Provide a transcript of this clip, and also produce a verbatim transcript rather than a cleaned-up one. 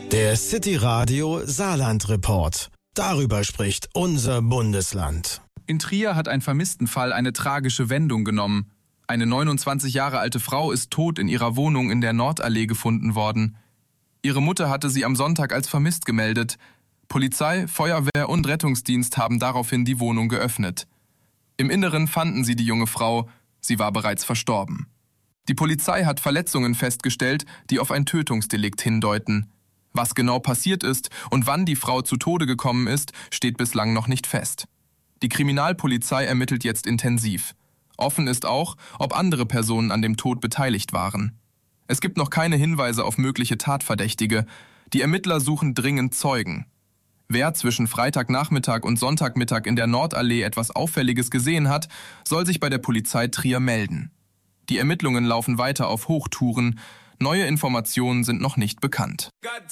Der City Radio Saarland Report. Darüber spricht unser Bundesland. In Trier hat ein Vermisstenfall eine tragische Wendung genommen. Eine neunundzwanzig Jahre alte Frau ist tot in ihrer Wohnung in der Nordallee gefunden worden. Ihre Mutter hatte sie am Sonntag als vermisst gemeldet. Polizei, Feuerwehr und Rettungsdienst haben daraufhin die Wohnung geöffnet. Im Inneren fanden sie die junge Frau. Sie war bereits verstorben. Die Polizei hat Verletzungen festgestellt, die auf ein Tötungsdelikt hindeuten. Was genau passiert ist und wann die Frau zu Tode gekommen ist, steht bislang noch nicht fest. Die Kriminalpolizei ermittelt jetzt intensiv. Offen ist auch, ob andere Personen an dem Tod beteiligt waren. Es gibt noch keine Hinweise auf mögliche Tatverdächtige. Die Ermittler suchen dringend Zeugen. Wer zwischen Freitagnachmittag und Sonntagmittag in der Nordallee etwas Auffälliges gesehen hat, soll sich bei der Polizei Trier melden. Die Ermittlungen laufen weiter auf Hochtouren. Neue Informationen sind noch nicht bekannt.